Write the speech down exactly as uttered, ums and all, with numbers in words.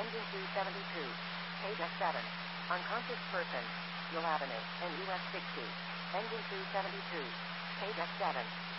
Engine two seventy-two. Page S seven. Unconscious person. Yale Avenue, and U S sixty. Engine two seventy-two. Page S seven.